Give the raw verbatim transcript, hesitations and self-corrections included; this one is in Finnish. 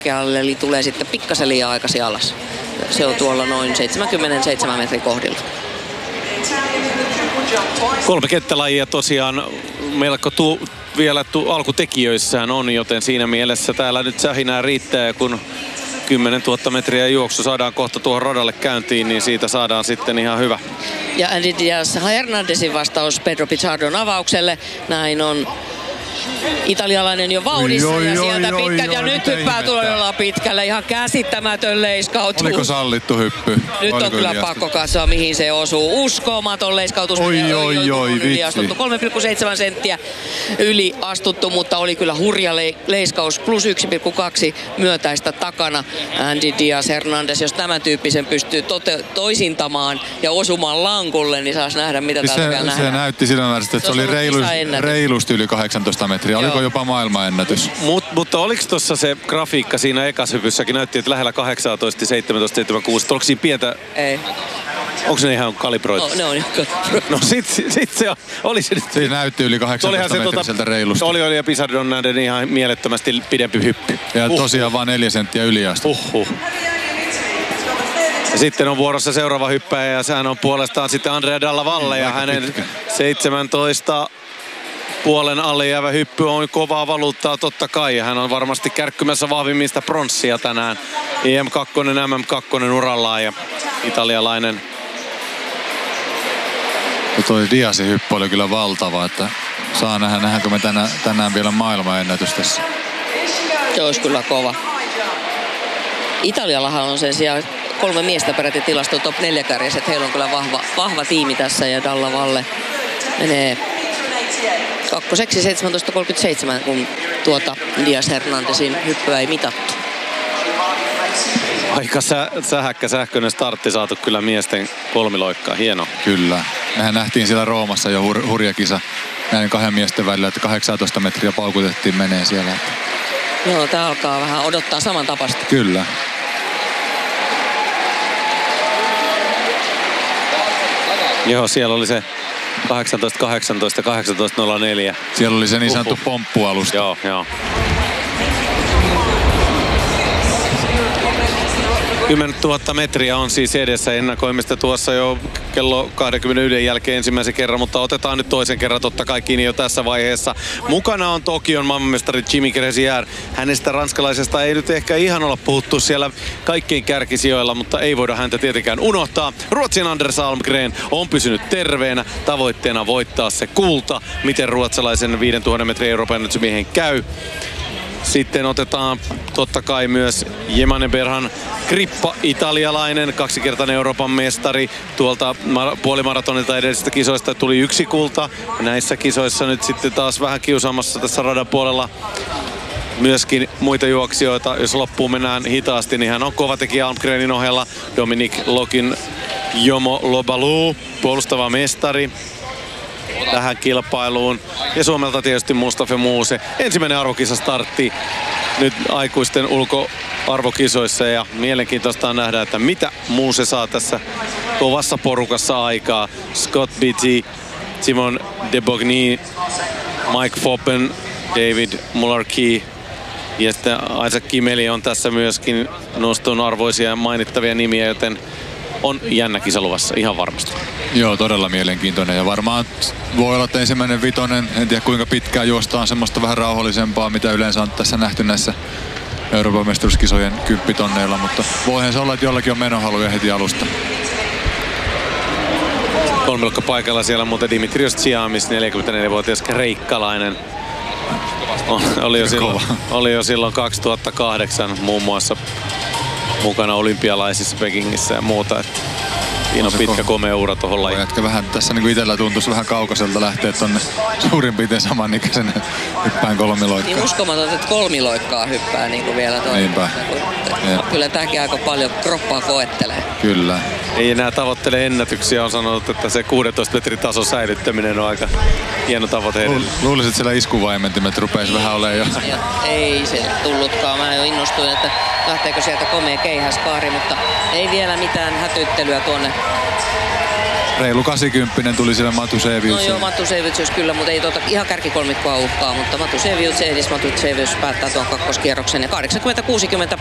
eli tulee sitten pikkasen liian aikaisin alas. Se on tuolla noin seitsemänkymmentäseitsemän metrin kohdilla. Kolme kenttälajia tosiaan melko tu, vielä tu, alkutekijöissään on, joten siinä mielessä täällä nyt sähinää riittää, ja kun kymmenen tuhatta metriä juoksu saadaan kohta tuohon radalle käyntiin, niin siitä saadaan sitten ihan hyvä. Ja Andy Diaz Hernandezin vastaus Pedro Pizzardon avaukselle. Näin on italialainen jo vauhdissa oi, ja oi, sieltä oi, pitkät oi, ja oi, nyt hyppää todella pitkälle. Ihan käsittämätön leiskautus. Oliko sallittu hyppy? Nyt Oliko on kyllä yliastuttu? pakko katsoa, mihin se osuu. Uskomaton leiskautus. Oi, oi, oi, oi yli astuttu. kolme pilkku seitsemän senttiä yli astuttu, mutta oli kyllä hurja le- leiskaus. Plus yksi pilkku kaksi myötäistä takana. Andy Diaz Hernandez, jos tämän tyyppisen pystyy tote- toisintamaan ja osumaan lankulle, niin saas nähdä, mitä Se, täältä vielä nähdään. se näytti silmämääräisesti, että se, Se oli olisi reilu, kisaennätys. reilusti yli kahdeksantoista metriä. Oliko Joo. jopa maailmanennätys? Mut, mutta oliko tuossa se grafiikka siinä ekashypyssäkin? Näytti, että lähellä kahdeksantoista, seitsemäntoista, seitsemäntoista. Oliko siinä pientä? Ei. Onko ne ihan kalibroitu? No, ne on ihan No sit, sit se on, oli se nyt. Se näytti yli kahdeksantoista metriseltä reilusti. Oli, oli ja Pizzardon näiden ihan mielettömästi pidempi hyppy. Ja uh. tosiaan vaan neljä senttiä yliastu. Uhuh. Ja sitten on vuorossa seuraava hyppäjä ja sehän on puolestaan sitten Andrea Dalla Valle ja hänen pitkä. seitsemäntoista puolen alle jäävä hyppy on kovaa valuuttaa totta kai ja hän on varmasti kärkkymässä vahvimmista pronssia tänään. I M kaksi, M M kaksi urallaan ja italialainen. Ja toi Diazin hyppy oli kyllä valtava, että saa nähdä, nähdäänkö me tänään, tänään vielä maailmanennätys tässä. Se olisi kyllä kova. Italiallahan on sen sijaan kolme miestä peräti tilasto top neljä kärjessä, että heillä on kyllä vahva, vahva tiimi tässä ja Dalla Valle menee kakkoseksi seitsemäntoista kolmekymmentäseitsemän, kun tuota Diaz Hernandezin hyppyä ei mitattu. Aika sä, sähäkkä sähköinen startti saatu kyllä miesten kolmiloikkaa. Hieno. Kyllä. Mehän nähtiin siellä Roomassa jo hur, hurja kisa näiden kahden miesten välillä, että kahdeksantoista metriä paukutettiin menee siellä. Joo, tää alkaa vähän odottaa saman tapasta. Kyllä. Joo, siellä oli se kahdeksantoista kahdeksantoista, kahdeksantoista nolla neljä. Siellä oli se niin sanottu Uhuh. pomppualusta. Joo, joo. kymmenentuhatta metriä on siis edessä ennakoimista tuossa jo kello kaksikymmentäyksi jälkeen ensimmäisen kerran, mutta otetaan nyt toisen kerran totta kai kiinni jo tässä vaiheessa. Mukana on Tokion maailmanmestari Jimmy Gressier. Hänestä ranskalaisesta ei nyt ehkä ihan olla puhuttu siellä kaikkein kärkisijoilla, mutta ei voida häntä tietenkään unohtaa. Ruotsin Anders Almgren on pysynyt terveenä, tavoitteena voittaa se kulta. Miten ruotsalaisen viisituhatta metrin Euroopan miehen käy? Sitten otetaan totta kai myös Jemaneberhan Krippa, italialainen, kaksikertainen Euroopan mestari. Tuolta puolimaratonilta edellisistä kisoista tuli yksi kulta. Näissä kisoissa nyt sitten taas vähän kiusaamassa tässä radan puolella myöskin muita juoksijoita. Jos loppuun mennään hitaasti, niin hän on kova tekijä Almgrenin ohella. Dominic Lokin Jomo Lobalu, puolustava mestari tähän kilpailuun. Ja Suomelta tietysti Mustafa Muuse. Ensimmäinen arvokisa startti nyt aikuisten ulkoarvokisoissa ja mielenkiintoista on nähdä, että mitä Muuse saa tässä kovassa porukassa aikaa. Scott Beatty, Simon De Bogny, Mike Foppen, David Mullarkey ja sitten Isaac Kimeli on tässä myöskin noston arvoisia ja mainittavia nimiä, joten on jännä kisa luvassa ihan varmasti. Joo, todella mielenkiintoinen ja varmaan voi olla, että ensimmäinen vitonen, en tiedä kuinka pitkään juostaan, semmoista vähän rauhallisempaa, mitä yleensä on tässä nähty näissä Euroopan mestaruuskisojen kymppitonneilla, mutta voihan se olla, että jollakin on menohaluja heti alusta. Kolmilokka paikalla siellä muuten Dimitrios Tsiamis, neljäkymmentäneljävuotias kreikkalainen. Oli jo, silloin, oli jo silloin kaksituhattakahdeksan muun muassa mukana olympialaisissa Pekingissä ja muuta. Että siinä on pitkä komea ura tuohon lajiin. Jätkä vähän tässä niin kuin itsellä tuntuisi vähän kaukaiselta lähteä tonne suurin piirtein samanikäisenä hyppään kolmiloikkaa. Niin uskomaton, että kolmiloikkaa hyppää niin kuin vielä toi. Niinpä. Kyllä tämäkin aika paljon kroppaa koettelee. Kyllä. ei enää tavoittele ennätyksiä. On sanonut, että se kuudentoista metrin tason säilyttäminen on aika hieno tavoite edellä. Luulisin, että siellä iskuvaimentimet rupeisi vähän olemaan jo. Ei se tullutkaan. Mä jo innostuin, että lähteekö sieltä komea keihäskaari, mutta ei vielä mitään hätyttelyä tuonne. Reilu kahdeksankymmentä tuli siellä Matusevius. No joo, Matusevius kyllä, mutta ei tuota ihan kärkikolmikkoa uhkaa, mutta Matusevius, Edis Matusevius päättää tuon kakkoskierroksen ja kahdeksankymmentä kuusikymmentä